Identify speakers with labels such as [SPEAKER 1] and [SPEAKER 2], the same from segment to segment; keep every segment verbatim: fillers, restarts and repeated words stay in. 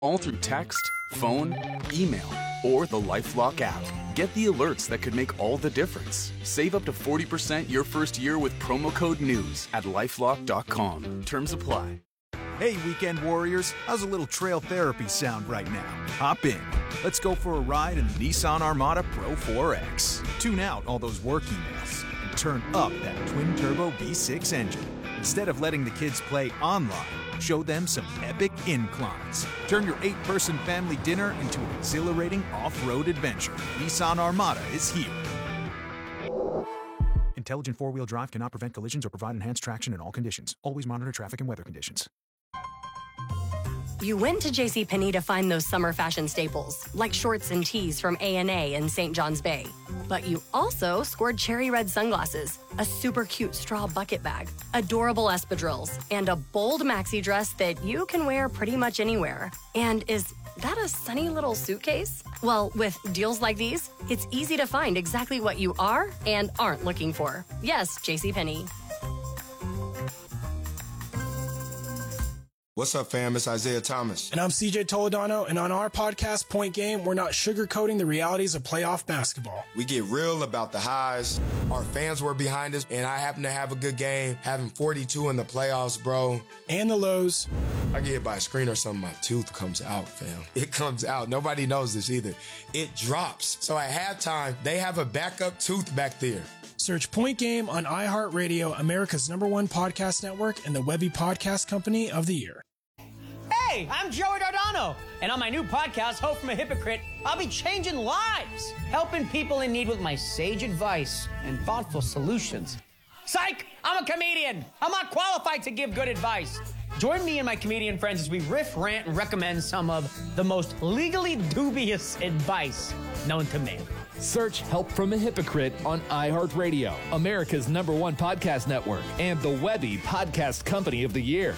[SPEAKER 1] all through text, phone, email, or the LifeLock app. Get the alerts that could make all the difference. Save up to forty percent your first year with promo code NEWS at lifelock dot com. Terms apply.
[SPEAKER 2] Hey, weekend warriors, how's a little trail therapy sound right now? Hop in. Let's go for a ride in the Nissan Armada Pro four X. Tune out all those work emails and turn up that twin-turbo V six engine. Instead of letting the kids play online, show them some epic inclines. Turn your eight-person family dinner into an exhilarating off-road adventure. Nissan Armada is here. Intelligent four-wheel drive cannot prevent collisions or provide enhanced traction in all conditions. Always monitor traffic and weather conditions.
[SPEAKER 3] You went to JCPenney to find those summer fashion staples, like shorts and tees from A and A in Saint John's Bay. But you also scored cherry red sunglasses, a super cute straw bucket bag, adorable espadrilles, and a bold maxi dress that you can wear pretty much anywhere. And is that a sunny little suitcase? Well, with deals like these, it's easy to find exactly what you are and aren't looking for. Yes, JCPenney.
[SPEAKER 4] What's up, fam? It's Isaiah Thomas.
[SPEAKER 5] And I'm C J Toledano, and on our podcast, Point Game, we're not sugarcoating the realities of playoff basketball.
[SPEAKER 4] We get real about the highs. Our fans were behind us, and I happen to have a good game, having forty-two in the playoffs, bro.
[SPEAKER 5] And the lows.
[SPEAKER 4] I get hit by a screen or something, my tooth comes out, fam. It comes out. Nobody knows this either. It drops. So at halftime, they have a backup tooth back there.
[SPEAKER 5] Search Point Game on iHeartRadio, America's number one podcast network, and the Webby Podcast Company of the Year.
[SPEAKER 6] Hey, I'm Joey Dardano, and on my new podcast, Hope from a Hypocrite, I'll be changing lives, helping people in need with my sage advice and thoughtful solutions. Psych! I'm a comedian. I'm not qualified to give good advice. Join me and my comedian friends as we riff, rant, and recommend some of the most legally dubious advice known to man.
[SPEAKER 7] Search Help from a Hypocrite on iHeartRadio, America's number one podcast network, and the Webby Podcast Company of the Year.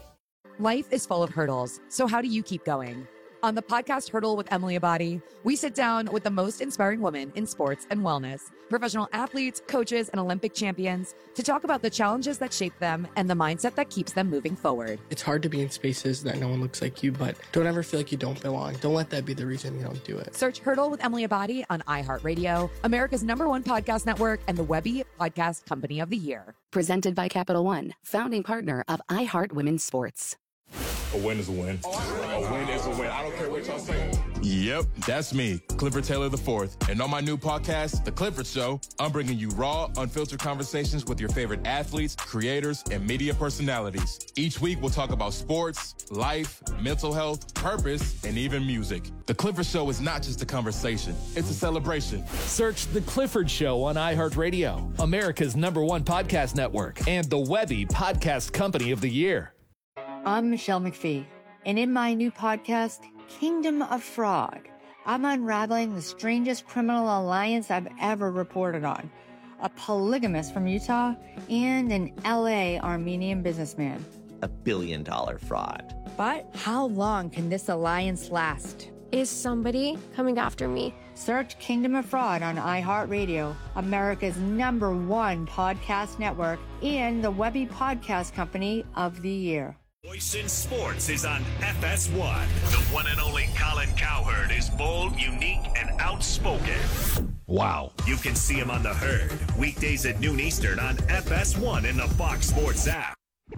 [SPEAKER 8] Life is full of hurdles, so how do you keep going? On the podcast Hurdle with Emily Abadi, we sit down with the most inspiring women in sports and wellness, professional athletes, coaches, and Olympic champions to talk about the challenges that shape them and the mindset that keeps them moving forward.
[SPEAKER 9] It's hard to be in spaces that no one looks like you, but don't ever feel like you don't belong. Don't let that be the reason you don't do it.
[SPEAKER 8] Search Hurdle with Emily Abadi on iHeartRadio, America's number one podcast network, and the Webby Podcast Company of the Year.
[SPEAKER 10] Presented by Capital One, founding partner of iHeart Women's Sports.
[SPEAKER 11] A win is a win. A win is a win. I don't care what y'all say.
[SPEAKER 12] Yep, that's me, Clifford Taylor the fourth. And on my new podcast, The Clifford Show, I'm bringing you raw, unfiltered conversations with your favorite athletes, creators, and media personalities. Each week, we'll talk about sports, life, mental health, purpose, and even music. The Clifford Show is not just a conversation, it's a celebration.
[SPEAKER 7] Search The Clifford Show on iHeartRadio, America's number one podcast network, and the Webby Podcast Company of the Year.
[SPEAKER 13] I'm Michelle McPhee, and in my new podcast, Kingdom of Fraud, I'm unraveling the strangest criminal alliance I've ever reported on. A polygamist from Utah and an L A Armenian businessman.
[SPEAKER 14] A billion dollar fraud.
[SPEAKER 13] But how long can this alliance last?
[SPEAKER 15] Is somebody coming after me?
[SPEAKER 13] Search Kingdom of Fraud on iHeartRadio, America's number one podcast network, and the Webby Podcast Company of the Year.
[SPEAKER 16] Voice in Sports is on F S one. The one and only Colin Cowherd is bold, unique, and outspoken.
[SPEAKER 7] Wow.
[SPEAKER 16] You can see him on The Herd, weekdays at noon Eastern on F S one in the Fox Sports app.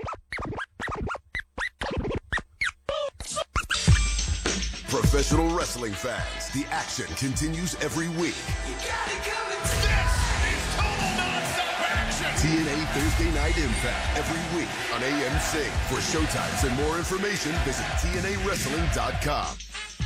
[SPEAKER 17] Professional wrestling fans, the action continues every week.
[SPEAKER 16] You got it coming. This is total nonstop action.
[SPEAKER 17] T N A Thursday Night Impact every week on A M C. For showtimes and more information, visit T N A wrestling dot com.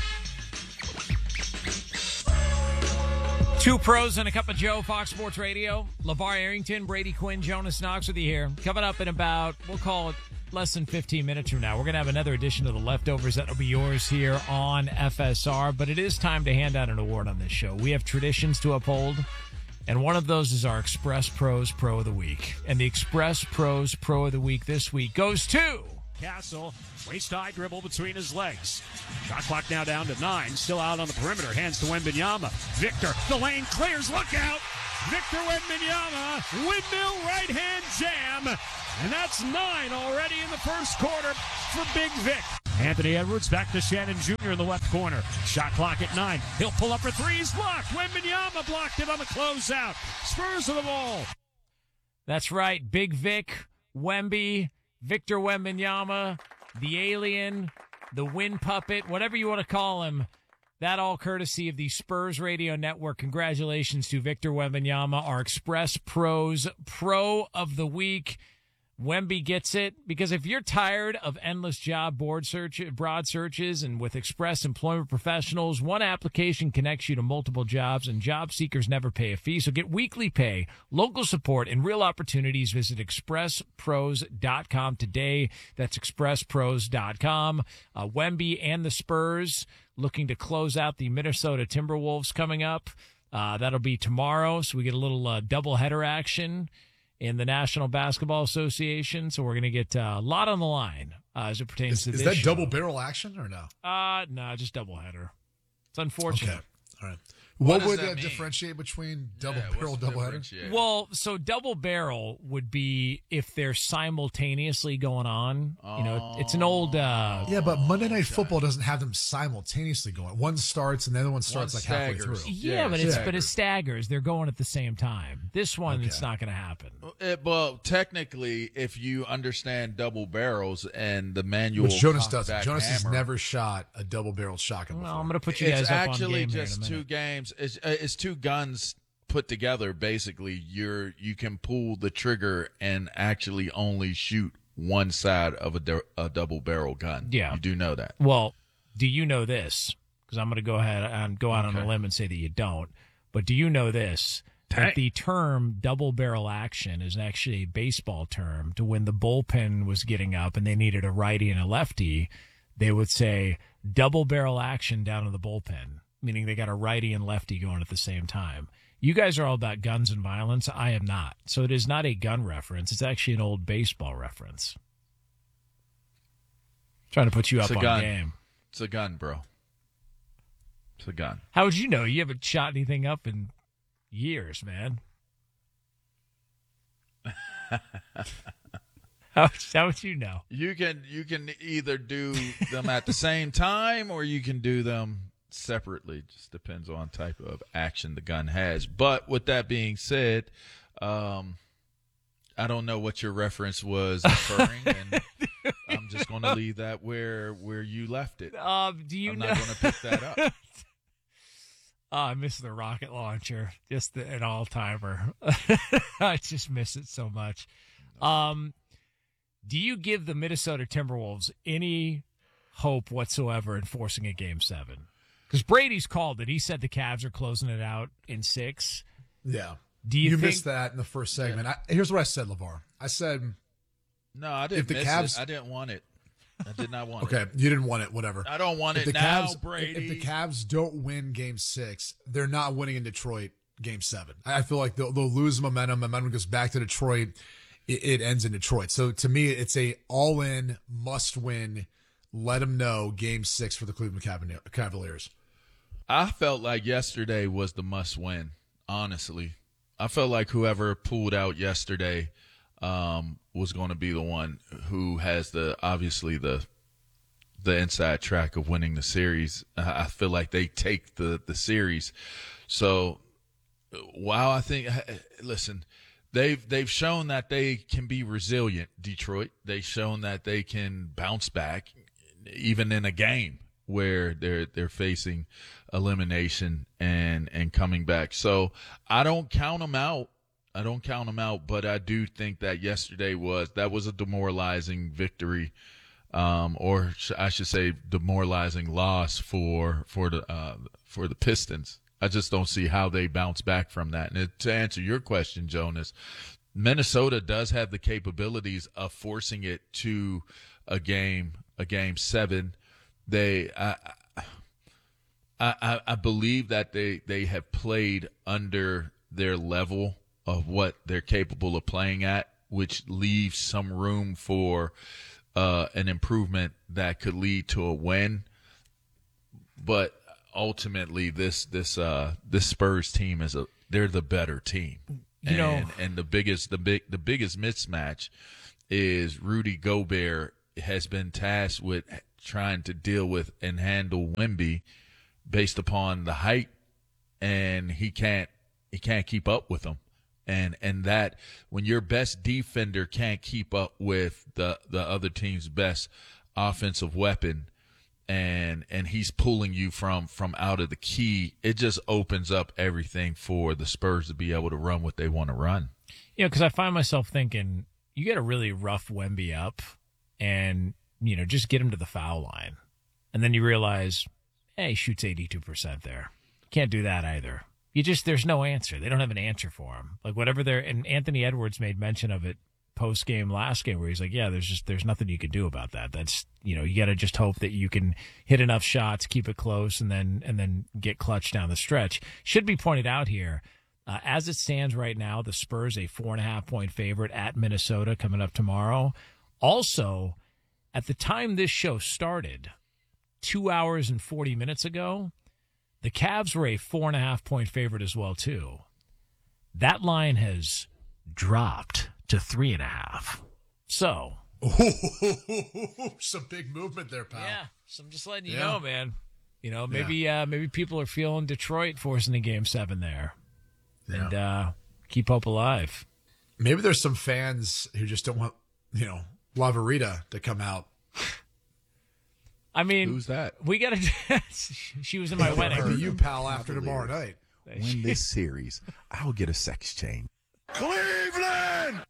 [SPEAKER 18] Two pros and a cup of Joe, Fox Sports Radio. LeVar Arrington, Brady Quinn, Jonas Knox with you here. Coming up in about, we'll call it less than fifteen minutes from now. We're going to have another edition of The Leftovers that will be yours here on F S R. But it is time to hand out an award on this show. We have traditions to uphold, and one of those is our Express Pros Pro of the Week. And the Express Pros Pro of the Week this week goes to
[SPEAKER 19] Castle. Waist-high dribble between his legs. Shot clock now down to nine. Still out on the perimeter. Hands to Wembanyama. Victor. The lane clears. Look out. Victor Wembanyama. Windmill right-hand jam. And that's nine already in the first quarter for Big Vic. Anthony Edwards back to Shannon Junior in the left corner. Shot clock at nine. He'll pull up for three. He's blocked. Wembanyama blocked it on the closeout. Spurs of the ball.
[SPEAKER 18] That's right. Big Vic, Wemby, Victor Wembanyama, the alien, the wind puppet, whatever you want to call him. That all courtesy of the Spurs Radio Network. Congratulations to Victor Wembanyama, our Express Pros Pro of the Week. Wemby gets it because if you're tired of endless job board search, broad searches and with Express Employment Professionals, one application connects you to multiple jobs and job seekers never pay a fee. So get weekly pay, local support, and real opportunities. Visit express pros dot com today. That's express pros dot com. Uh, Wemby and the Spurs looking to close out the Minnesota Timberwolves coming up. Uh, that'll be tomorrow. So we get a little uh, doubleheader action in the National Basketball Association. So we're going to get uh, a lot on the line uh, as it pertains
[SPEAKER 20] is,
[SPEAKER 18] to
[SPEAKER 20] is
[SPEAKER 18] this
[SPEAKER 20] that
[SPEAKER 18] show.
[SPEAKER 20] double barrel action or no?
[SPEAKER 18] Uh, no, just doubleheader. It's unfortunate.
[SPEAKER 20] Okay. All right.
[SPEAKER 21] What,
[SPEAKER 20] What, would
[SPEAKER 21] that
[SPEAKER 20] that
[SPEAKER 21] mean?
[SPEAKER 20] differentiate between double
[SPEAKER 21] Yeah,
[SPEAKER 20] barrel,
[SPEAKER 21] what's the
[SPEAKER 20] double header?
[SPEAKER 21] differentiate?
[SPEAKER 18] Well, so double barrel would be if they're simultaneously going on. You know, it's an old. Uh,
[SPEAKER 20] Yeah, but Monday Night Football doesn't have them simultaneously going. One starts and the other one starts
[SPEAKER 21] One
[SPEAKER 20] like halfway
[SPEAKER 21] staggers.
[SPEAKER 20] through.
[SPEAKER 18] yeah,
[SPEAKER 21] Yeah,
[SPEAKER 18] but it's
[SPEAKER 21] staggered.
[SPEAKER 18] but it staggers. They're going at the same time. This one,
[SPEAKER 20] Okay.
[SPEAKER 18] it's not going to happen.
[SPEAKER 21] It, well, technically, if you understand double barrels and the manual,
[SPEAKER 20] Which Jonas
[SPEAKER 21] cockback
[SPEAKER 20] doesn't. Jonas has
[SPEAKER 21] hammer,
[SPEAKER 20] never shot a double barreled shotgun
[SPEAKER 18] Well,
[SPEAKER 20] before.
[SPEAKER 18] I'm going to put you guys
[SPEAKER 21] it's
[SPEAKER 18] up
[SPEAKER 21] actually
[SPEAKER 18] on game
[SPEAKER 21] just
[SPEAKER 18] here in a
[SPEAKER 21] two
[SPEAKER 18] minute.
[SPEAKER 21] games. It's, uh, it's two guns put together. Basically, you're you can pull the trigger and actually only shoot one side of a, du- a double barrel gun.
[SPEAKER 18] Yeah.
[SPEAKER 21] You do know that.
[SPEAKER 18] Well, do you know this? Because I'm going to go ahead and go out on
[SPEAKER 21] Okay.
[SPEAKER 18] a limb and say that you don't. But do you know this? That the term double barrel action is actually a baseball term to when the bullpen was getting up and they needed a righty and a lefty, they would say double barrel action down in the bullpen, meaning they got a righty and lefty going at the same time. You guys are all about guns and violence. I am not. So it is not a gun reference. It's actually an old baseball reference. Trying to put you
[SPEAKER 21] It's
[SPEAKER 18] up
[SPEAKER 21] a
[SPEAKER 18] on
[SPEAKER 21] gun.
[SPEAKER 18] game.
[SPEAKER 21] It's a gun, bro. It's a gun.
[SPEAKER 18] How would you know? You haven't shot anything up in years, man. how, how would you know?
[SPEAKER 21] You can you can either do them at the same time or you can do them separately. Just depends on type of action the gun has. But with that being said, um, I don't know what your reference was referring, and I'm just going to leave that where where you left it.
[SPEAKER 18] Um, do you
[SPEAKER 21] I'm
[SPEAKER 18] know?
[SPEAKER 21] not going to pick that up.
[SPEAKER 18] Oh, I miss the rocket launcher. Just the, an all-timer. I just miss it so much. Um, do you give the Minnesota Timberwolves any hope whatsoever in forcing a game seven? Because Brady's called it. He said the Cavs are closing it out in six.
[SPEAKER 20] Yeah.
[SPEAKER 18] Do you,
[SPEAKER 20] You,
[SPEAKER 18] think
[SPEAKER 20] missed that in the first segment. I, here's what I said, LeVar. I said,
[SPEAKER 21] No, I didn't
[SPEAKER 20] If the
[SPEAKER 21] miss
[SPEAKER 20] Cavs-
[SPEAKER 21] it. I didn't want it. I did not want
[SPEAKER 20] okay,
[SPEAKER 21] it.
[SPEAKER 20] you didn't want it, whatever.
[SPEAKER 21] I don't want
[SPEAKER 20] If
[SPEAKER 21] it
[SPEAKER 20] the
[SPEAKER 21] now,
[SPEAKER 20] Cavs,
[SPEAKER 21] Brady.
[SPEAKER 20] If the Cavs don't win game six, they're not winning in Detroit game seven. I feel like they'll, they'll lose momentum. Momentum goes back to Detroit. It, it ends in Detroit. So to me, it's a all-in, must-win, let them know game six for the Cleveland Cavalier- Cavaliers.
[SPEAKER 21] I felt like yesterday was the must-win, honestly. I felt like whoever pulled out yesterday um, was going to be the one who has the obviously the the inside track of winning the series. I I feel like they take the, the series. So, wow, I think – listen, they've, they've shown that they can be resilient, Detroit. They've shown that they can bounce back even in a game where they're they're facing elimination and and coming back. So I don't count them out. I don't count them out, but I do think that yesterday was that was a demoralizing victory, um, or sh- I should say demoralizing loss for for the uh, for the Pistons. I just don't see how they bounce back from that. And it, to answer your question, Jonas, Minnesota does have the capabilities of forcing it to a game, a game seven. They, I, I, I believe that they, they have played under their level of what they're capable of playing at, which leaves some room for uh, an improvement that could lead to a win. But ultimately, this this uh, this Spurs team is a they're the better team,
[SPEAKER 18] You
[SPEAKER 21] and
[SPEAKER 18] know-
[SPEAKER 21] and the biggest the big the biggest mismatch is Rudy Gobert has been tasked with trying to deal with and handle Wemby based upon the height, and he can't he can't keep up with them. And and that when your best defender can't keep up with the, the other team's best offensive weapon, and and he's pulling you from, from out of the key, it just opens up everything for the Spurs to be able to run what they want to run.
[SPEAKER 18] Yeah, because I find myself thinking, you get a really rough Wemby up and, you know, just get him to the foul line. And then you realize, hey, he shoots eighty-two percent there. Can't do that either. You just, there's no answer. They don't have an answer for him. Like whatever they're, and Anthony Edwards made mention of it post game last game where he's like, yeah, there's just, there's nothing you can do about that. That's, you know, you got to just hope that you can hit enough shots, keep it close, and then, and then get clutch down the stretch. Should be pointed out here, uh, as it stands right now, the Spurs a four and a half point favorite at Minnesota coming up tomorrow. Also, at the time this show started, two hours and forty minutes ago, the Cavs were a four and a half point favorite as well, too. That line has dropped to three and a half. So.
[SPEAKER 20] Some big movement there, pal.
[SPEAKER 18] Yeah. So I'm just letting you
[SPEAKER 20] yeah.
[SPEAKER 18] know, man. You know, maybe
[SPEAKER 20] yeah.
[SPEAKER 18] uh, maybe people are feeling Detroit forcing a game seven there.
[SPEAKER 20] Yeah.
[SPEAKER 18] And uh, keep hope alive.
[SPEAKER 20] Maybe there's some fans who just don't want, you know, Lavarita to come out.
[SPEAKER 18] I mean,
[SPEAKER 21] who's that?
[SPEAKER 18] We got to. She was in my wedding.
[SPEAKER 20] Maybe you, pal, after tomorrow night.
[SPEAKER 1] Win this series, I'll get a sex change.
[SPEAKER 21] Cleveland.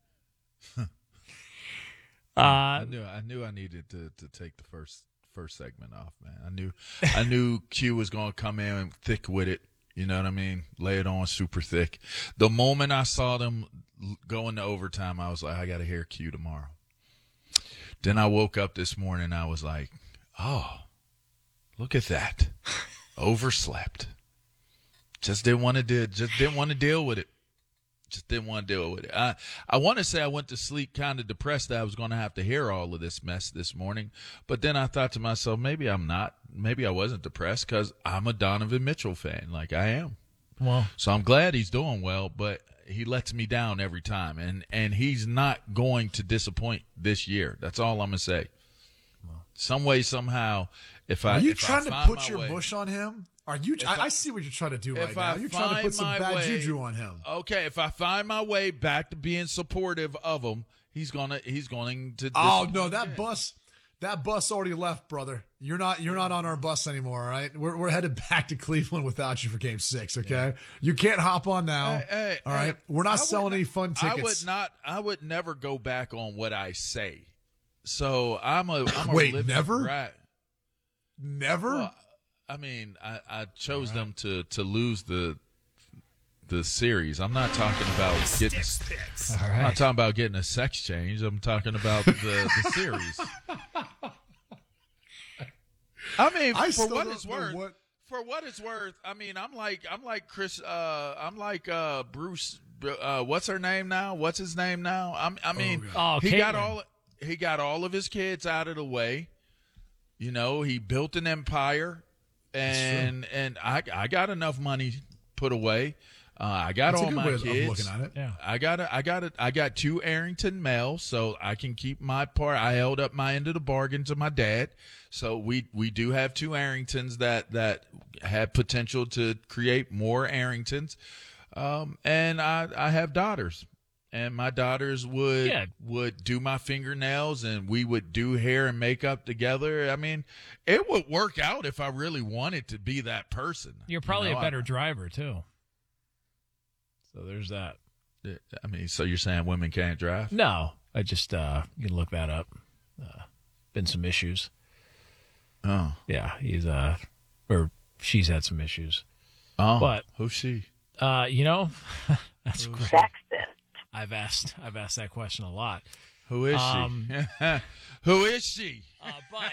[SPEAKER 18] uh,
[SPEAKER 21] I knew I knew I needed to, to take the first first segment off, man. I knew I knew Q was going to come in thick with it. You know what I mean? Lay it on super thick. The moment I saw them go into overtime, I was like, I got to hear Q tomorrow. Then I woke up this morning, I was like, oh, look at that. Overslept. Just didn't want to do just didn't want to deal with it. Just didn't want to deal with it. I I want to say I went to sleep kind of depressed that I was going to have to hear all of this mess this morning. But then I thought to myself, maybe I'm not. Maybe I wasn't depressed because I'm a Donovan Mitchell fan, like I am.
[SPEAKER 18] Well,
[SPEAKER 21] so I'm glad he's doing well, but he lets me down every time. And, and he's not going to disappoint this year. That's all I'm going to say. Well, Some way, somehow, if I
[SPEAKER 20] Are you
[SPEAKER 21] if
[SPEAKER 20] trying
[SPEAKER 21] I
[SPEAKER 20] to put your
[SPEAKER 21] way,
[SPEAKER 20] mush on him? Are you? I,
[SPEAKER 21] I,
[SPEAKER 20] I see what you're trying to do right
[SPEAKER 21] I
[SPEAKER 20] now. You're trying to put some bad
[SPEAKER 21] way,
[SPEAKER 20] juju on him.
[SPEAKER 21] Okay, if I find my way back to being supportive of him, he's gonna he's going to.
[SPEAKER 20] Oh no, that bus, that bus already left, brother. You're not you're not on our bus anymore. All right, we're we're headed back to Cleveland without you for Game Six. Okay, yeah. You can't hop on now.
[SPEAKER 21] Hey, hey,
[SPEAKER 20] all right,
[SPEAKER 21] hey,
[SPEAKER 20] we're not
[SPEAKER 21] I
[SPEAKER 20] selling
[SPEAKER 21] would,
[SPEAKER 20] any fun tickets.
[SPEAKER 21] I would not. I would never go back on what I say. So I'm a. I'm a
[SPEAKER 20] wait, never,
[SPEAKER 21] rat.
[SPEAKER 20] never.
[SPEAKER 21] Well, I mean, I, I chose right. them to, to lose the the series. I'm not talking about getting.
[SPEAKER 18] All right.
[SPEAKER 21] I'm not talking about getting a sex change. I'm talking about the, the series. I mean,
[SPEAKER 20] I
[SPEAKER 21] for what it's worth,
[SPEAKER 20] what...
[SPEAKER 21] for what it's worth, I mean, I'm like I'm like Chris. Uh, I'm like uh, Bruce. Uh, what's her name now? What's his name now? I'm, I mean,
[SPEAKER 18] oh, oh,
[SPEAKER 21] he
[SPEAKER 18] Caitlin.
[SPEAKER 21] got all he got all of his kids out of the way. You know, he built an empire. And and I I got enough money put away. Uh, I got
[SPEAKER 20] That's
[SPEAKER 21] all
[SPEAKER 20] a good
[SPEAKER 21] my
[SPEAKER 20] way of
[SPEAKER 21] kids.
[SPEAKER 20] looking at it.
[SPEAKER 18] Yeah.
[SPEAKER 21] I got a, I got a, I got two Arrington males, so I can keep my part. I held up my end of the bargain to my dad, so we we do have two Arringtons that that have potential to create more Arringtons. Um, and I I have daughters. And my daughters would
[SPEAKER 18] yeah.
[SPEAKER 21] would do my fingernails, and we would do hair and makeup together. I mean, it would work out if I really wanted to be that person.
[SPEAKER 18] You're probably
[SPEAKER 21] you know,
[SPEAKER 18] a better
[SPEAKER 21] I,
[SPEAKER 18] driver, too. So there's that.
[SPEAKER 21] I mean, so you're saying women can't drive?
[SPEAKER 18] No. I just, uh, you can look that up. Uh, been some issues.
[SPEAKER 21] Oh.
[SPEAKER 18] Yeah, he's, uh, or she's had some issues.
[SPEAKER 21] Oh.
[SPEAKER 18] But,
[SPEAKER 21] who's she?
[SPEAKER 18] Uh, you know, that's
[SPEAKER 22] great.
[SPEAKER 18] Sexist. I've asked I've asked that question a lot.
[SPEAKER 21] Who is
[SPEAKER 18] um,
[SPEAKER 21] she? Who is she?
[SPEAKER 18] Uh, but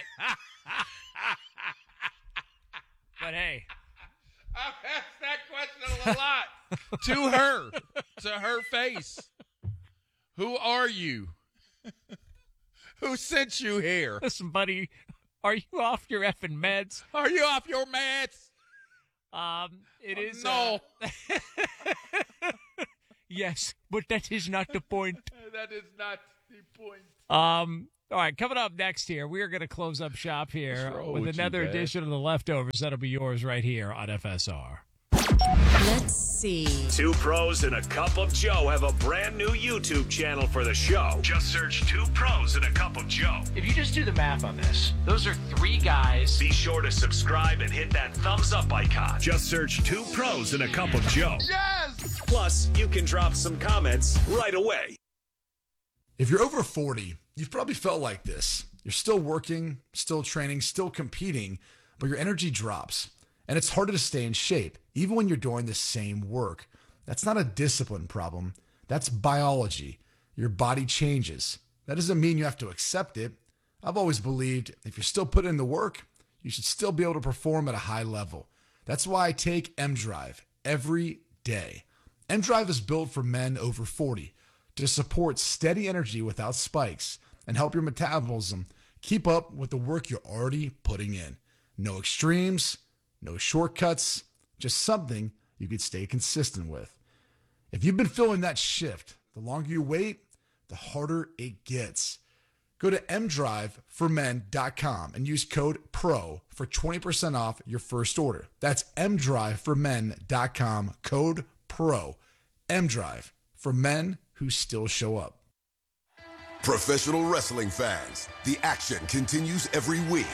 [SPEAKER 18] but hey,
[SPEAKER 21] I've asked that question a lot to her, to her face. Who are you? Who sent you here?
[SPEAKER 18] Listen, buddy, are you off your effing meds?
[SPEAKER 21] Are you off your meds?
[SPEAKER 18] Um, it
[SPEAKER 21] oh,
[SPEAKER 18] is
[SPEAKER 21] no.
[SPEAKER 18] Uh, Yes, but that is not the point.
[SPEAKER 21] That is not the point.
[SPEAKER 18] Um, All right, coming up next here, we are going to close up shop here with,
[SPEAKER 21] with
[SPEAKER 18] another
[SPEAKER 21] you,
[SPEAKER 18] edition of The Leftovers. That'll be yours right here on F S R.
[SPEAKER 2] Let's see.
[SPEAKER 16] Two Pros and a Cup of Joe have a brand new YouTube channel for the show. Just search Two Pros and a Cup of Joe.
[SPEAKER 22] If you just do the math on this, those are three guys.
[SPEAKER 16] Be sure to subscribe and hit that thumbs up icon. Just search Two Pros and a Cup of Joe.
[SPEAKER 17] Yes!
[SPEAKER 16] Plus, you can drop some comments right away.
[SPEAKER 20] If you're over forty, you've probably felt like this. You're still working, still training, still competing, but your energy drops. And it's harder to stay in shape, even when you're doing the same work. That's not a discipline problem. That's biology. Your body changes. That doesn't mean you have to accept it. I've always believed if you're still putting in the work, you should still be able to perform at a high level. That's why I take M-Drive every day. M-Drive is built for men over forty to support steady energy without spikes and help your metabolism keep up with the work you're already putting in. No extremes, no shortcuts, just something you could stay consistent with. If you've been feeling that shift, the longer you wait, the harder it gets. Go to m drive for men dot com and use code PRO for twenty percent off your first order. That's m drive for men dot com, code PRO. M-Drive, for men who still show up.
[SPEAKER 17] Professional wrestling fans, the action continues every week.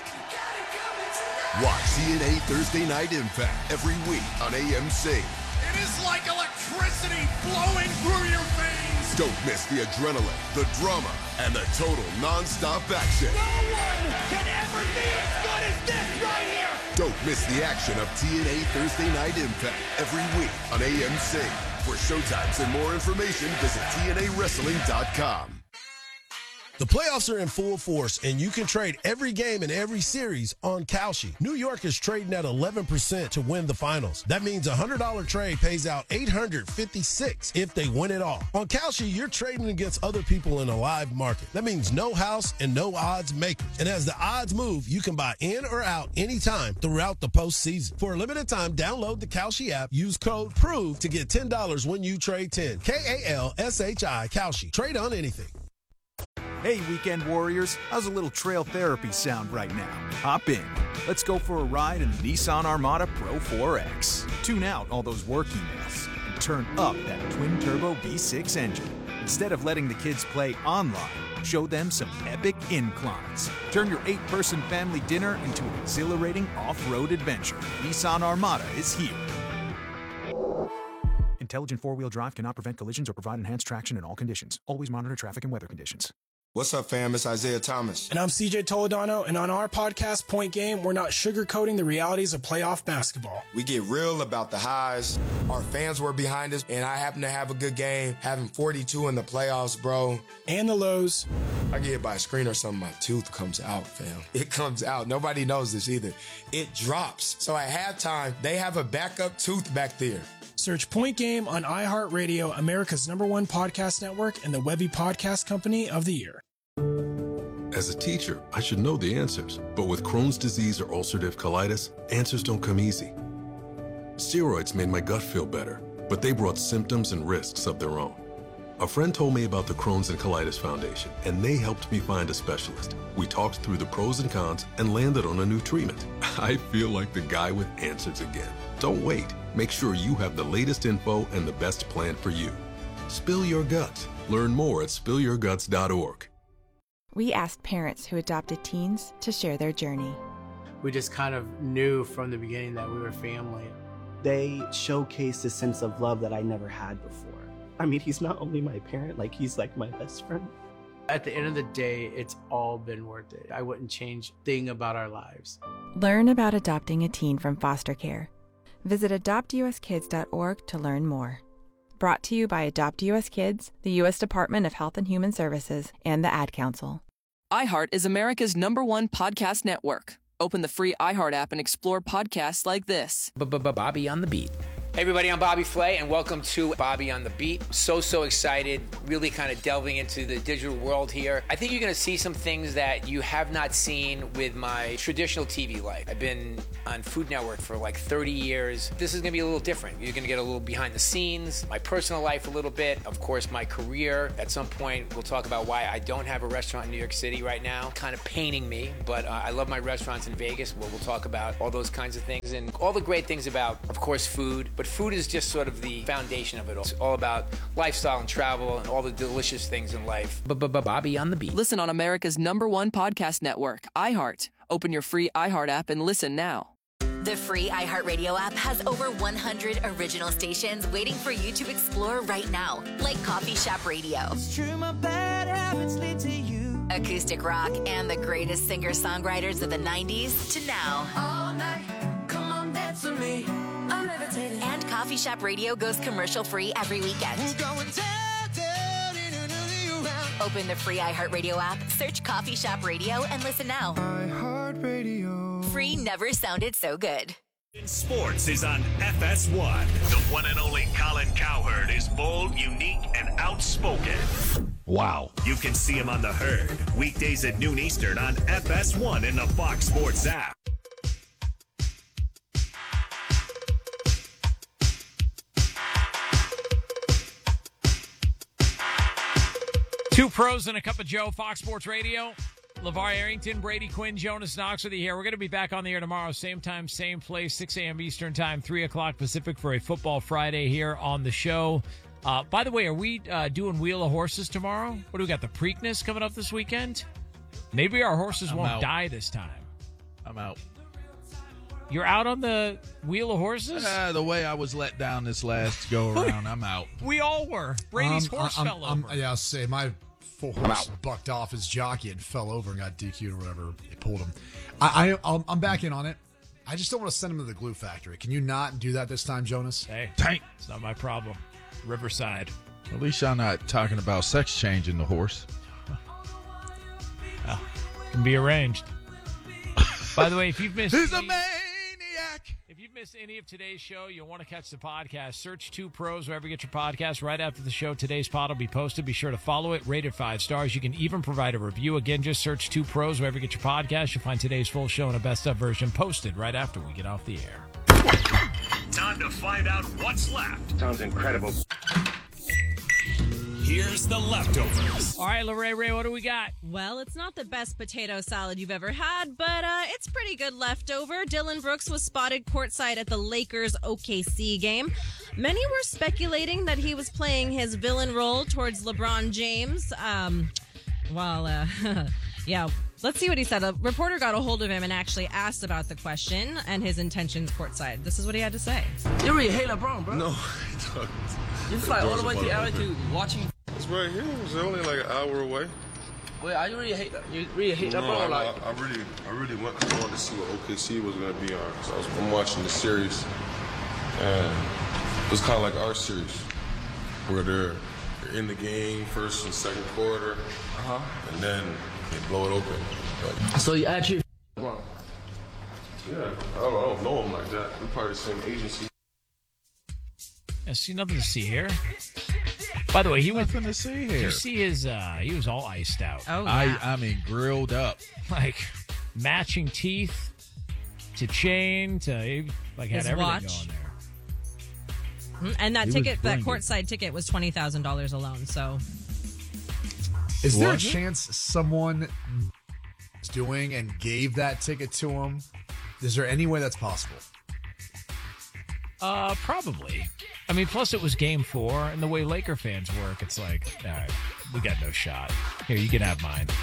[SPEAKER 17] Watch T N A Thursday Night Impact every week on A M C.
[SPEAKER 23] It is like electricity flowing through your veins.
[SPEAKER 17] Don't miss the adrenaline, the drama, and the total non-stop action.
[SPEAKER 23] No one can ever be as good as this right here.
[SPEAKER 17] Don't miss the action of T N A Thursday Night Impact every week on A M C. For showtimes and more information, visit T N A wrestling dot com.
[SPEAKER 24] The playoffs are in full force, and you can trade every game in every series on Kalshi. New York is trading at eleven percent to win the finals. That means a one hundred dollars trade pays out eight hundred fifty-six dollars if they win it all. On Kalshi, you're trading against other people in a live market. That means no house and no odds makers. And as the odds move, you can buy in or out anytime throughout the postseason. For a limited time, download the Kalshi app, use code PROVE to get ten dollars when you trade ten. K A L S H I, Kalshi. Trade on anything.
[SPEAKER 25] Hey, weekend warriors, how's a little trail therapy sound right now? Hop in. Let's go for a ride in the Nissan Armada Pro four X. Tune out all those work emails and turn up that twin-turbo V six engine. Instead of letting the kids play online, show them some epic inclines. Turn your eight-person family dinner into an exhilarating off-road adventure. Nissan Armada is here. Intelligent four-wheel drive cannot prevent collisions or provide enhanced traction in all conditions. Always monitor traffic and weather conditions.
[SPEAKER 4] What's up, fam? It's Isaiah Thomas.
[SPEAKER 5] And I'm C J Toledano, and on our podcast, Point Game, we're not sugarcoating the realities of playoff basketball.
[SPEAKER 4] We get real about the highs. Our fans were behind us, and I happen to have a good game, having forty-two in the playoffs, bro.
[SPEAKER 5] And the lows.
[SPEAKER 4] I get hit by a screen or something, my tooth comes out, fam. It comes out. Nobody knows this either. It drops. So at halftime, they have a backup tooth back there.
[SPEAKER 5] Search Point Game on iHeartRadio, America's number one podcast network, and the Webby Podcast Company of the Year.
[SPEAKER 26] As a teacher, I should know the answers. But with Crohn's disease or ulcerative colitis, answers don't come easy. Steroids made my gut feel better, but they brought symptoms and risks of their own. A friend told me about the Crohn's and Colitis Foundation, and they helped me find a specialist. We talked through the pros and cons and landed on a new treatment. I feel like the guy with answers again. Don't wait. Make sure you have the latest info and the best plan for you. Spill your guts. Learn more at spill your guts dot org.
[SPEAKER 27] We asked parents who adopted teens to share their journey.
[SPEAKER 28] We just kind of knew from the beginning that we were family.
[SPEAKER 29] They showcased a sense of love that I never had before. I mean, he's not only my parent, like he's like my best friend.
[SPEAKER 28] At the end of the day, it's all been worth it. I wouldn't change a thing about our lives.
[SPEAKER 27] Learn about adopting a teen from foster care. Visit adopt u s kids dot org to learn more. Brought to you by Adopt U S Kids, the U S Department of Health and Human Services, and the Ad Council.
[SPEAKER 30] iHeart is America's number one podcast network. Open the free iHeart app and explore podcasts like this.
[SPEAKER 31] Bobby on the Beat.
[SPEAKER 3] Hey everybody, I'm Bobby Flay, and welcome to Bobby on the Beat. So, so excited, really kind of delving into the digital world here. I think you're going to see some things that you have not seen with my traditional T V life. I've been on Food Network for like thirty years. This is going to be a little different. You're going to get a little behind the scenes, my personal life a little bit, of course, my career. At some point, we'll talk about why I don't have a restaurant in New York City right now, kind of paining me, but uh, I love my restaurants in Vegas, where we'll talk about all those kinds of things and all the great things about, of course, food. But food is just sort of the foundation of it all. It's all about lifestyle and travel and all the delicious things in life. Bobby on the Beat.
[SPEAKER 30] Listen on America's number one podcast network, iHeart. Open your free iHeart app and listen now.
[SPEAKER 6] The free iHeartRadio app has over one hundred original stations waiting for you to explore right now, like Coffee Shop Radio, it's true, my bad habits lead to you, acoustic rock, and the greatest singer-songwriters of the nineties to now. All night, come on, dance with me. I'm levitating. And Coffee Shop Radio goes commercial-free every weekend. We're going down, down, in another round. Open the free iHeartRadio app, search Coffee Shop Radio, and listen now. iHeartRadio. Free never sounded so good.
[SPEAKER 16] Sports is on F S one. The one and only Colin Cowherd is bold, unique, and outspoken.
[SPEAKER 21] Wow.
[SPEAKER 16] You can see him on The Herd, weekdays at noon Eastern on F S one in the Fox Sports app.
[SPEAKER 18] Two pros and a cup of Joe, Fox Sports Radio. LeVar Arrington, Brady Quinn, Jonas Knox with you here. We're going to be back on the air tomorrow, same time, same place, six a.m. Eastern time, three o'clock Pacific for a Football Friday here on the show. Uh, by the way, are we uh, doing Wheel of Horses tomorrow? What do we got, the Preakness coming up this weekend? Maybe our horses
[SPEAKER 21] I'm
[SPEAKER 18] won't
[SPEAKER 21] out.
[SPEAKER 18] die this time.
[SPEAKER 21] I'm out.
[SPEAKER 18] You're out on the Wheel of Horses?
[SPEAKER 21] Uh, the way I was let down this last go around, I'm out.
[SPEAKER 18] We all were. Brady's
[SPEAKER 20] Um,
[SPEAKER 18] horse
[SPEAKER 20] I'm,
[SPEAKER 18] fell
[SPEAKER 20] I'm,
[SPEAKER 18] over.
[SPEAKER 20] Yeah, I'll say my full horse bucked off his jockey and fell over and got D Q'd or whatever. They pulled him. I, I, I'll- I'm back in on it. I just don't want to send him to the glue factory. Can you not do that this time, Jonas?
[SPEAKER 18] Hey,
[SPEAKER 21] Tank.
[SPEAKER 18] it's not my problem. Riverside.
[SPEAKER 21] At least y'all not talking about sex changing the horse.
[SPEAKER 18] Oh, can be arranged. By the way, if you've missed
[SPEAKER 21] He's a
[SPEAKER 18] any-
[SPEAKER 21] maniac.
[SPEAKER 18] If you've missed any of today's show, you'll want to catch the podcast. Search Two Pros wherever you get your podcast. Right after the show, today's pod will be posted. Be sure to follow it. Rated five stars. You can even provide a review. Again, just search Two Pros wherever you get your podcast. You'll find today's full show and a best of version posted right after we get off the air.
[SPEAKER 16] Time to find out what's left.
[SPEAKER 8] Sounds incredible.
[SPEAKER 16] Here's the leftovers.
[SPEAKER 18] All right, Lorraine Ray, what do we got?
[SPEAKER 2] Well, it's not the best potato salad you've ever had, but uh, it's pretty good leftover. Dylan Brooks was spotted courtside at the Lakers O K C game. Many were speculating that he was playing his villain role towards LeBron James. Um, well, uh, yeah, let's see what he said. A reporter got a hold of him and actually asked about the question and his intentions courtside. This is what he had to say.
[SPEAKER 9] You really hate LeBron, bro.
[SPEAKER 10] No, I don't.
[SPEAKER 9] You fly all the way to L A to watching.
[SPEAKER 10] It's right here. It's only like an hour away.
[SPEAKER 9] Wait, are you really hate? You really hate
[SPEAKER 10] no,
[SPEAKER 9] LeBron?
[SPEAKER 10] I,
[SPEAKER 9] Like,
[SPEAKER 10] I, I really, I really went because I wanted to see what O K C was going to be on. So I was, I'm watching the series, and it was kind of like our series, where they're, they're in the game first and second quarter,
[SPEAKER 9] uh-huh.
[SPEAKER 10] and then they blow it open. But,
[SPEAKER 9] so you actually LeBron?
[SPEAKER 10] Yeah, I don't, I don't know him like that. We're part of the same agency.
[SPEAKER 18] I see nothing to see here. By the way, he went
[SPEAKER 21] Nothing to see
[SPEAKER 18] Did you
[SPEAKER 21] here.
[SPEAKER 18] see his? Uh, he was all iced out.
[SPEAKER 2] Oh,
[SPEAKER 21] I,
[SPEAKER 2] yeah.
[SPEAKER 21] I mean, grilled up.
[SPEAKER 18] Like matching teeth to chain to he, like had
[SPEAKER 2] His
[SPEAKER 18] everything
[SPEAKER 2] watch.
[SPEAKER 18] going there.
[SPEAKER 2] Mm, And that
[SPEAKER 21] He was
[SPEAKER 2] ticket, that
[SPEAKER 21] bringing.
[SPEAKER 2] courtside ticket was twenty thousand dollars alone, so...
[SPEAKER 20] Is there a
[SPEAKER 21] Was it?
[SPEAKER 20] chance someone is doing and gave that ticket to him? Is there any way that's possible?
[SPEAKER 18] Uh, probably. I mean, plus it was game four, and the way Laker fans work, it's like, all right, we got no shot. Here, you can have mine.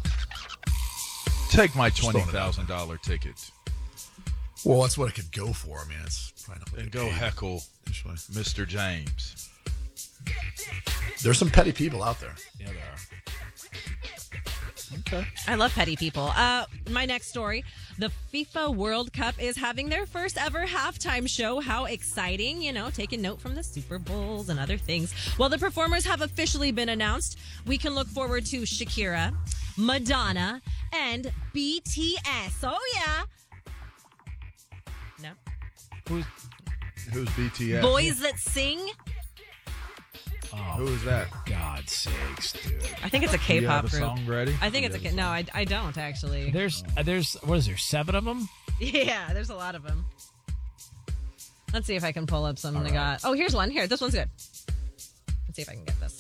[SPEAKER 21] Take my
[SPEAKER 20] Just
[SPEAKER 21] twenty
[SPEAKER 20] throwing it out
[SPEAKER 21] thousand dollar ticket
[SPEAKER 20] Well, that's what it could go for. I mean, it's probably not what
[SPEAKER 21] and
[SPEAKER 20] they
[SPEAKER 21] go
[SPEAKER 20] paid
[SPEAKER 21] heckle
[SPEAKER 20] initially.
[SPEAKER 21] Mister James.
[SPEAKER 20] There's some petty people out there.
[SPEAKER 18] Yeah, there are.
[SPEAKER 21] Okay.
[SPEAKER 2] I love petty people. Uh, my next story. The FIFA World Cup is having their first ever halftime show. How exciting, you know, taking note from the Super Bowls and other things. Well, the performers have officially been announced. We can look forward to Shakira, Madonna, and B T S. Oh, yeah. No.
[SPEAKER 18] Who's
[SPEAKER 21] Who's B T S?
[SPEAKER 2] Boys That Sing.
[SPEAKER 21] Oh, who is that?
[SPEAKER 18] God's sakes, dude.
[SPEAKER 2] I think it's a
[SPEAKER 21] Do you
[SPEAKER 2] K-pop
[SPEAKER 21] have a
[SPEAKER 2] group.
[SPEAKER 21] song ready?
[SPEAKER 2] I think it's a K- no. I, I don't actually.
[SPEAKER 18] There's there's what is there? Seven of them.
[SPEAKER 2] Yeah, there's a lot of them. Let's see if I can pull up some
[SPEAKER 18] All
[SPEAKER 2] I
[SPEAKER 18] right.
[SPEAKER 2] got. Oh, here's one. Here, this one's good. Let's see if I can get this.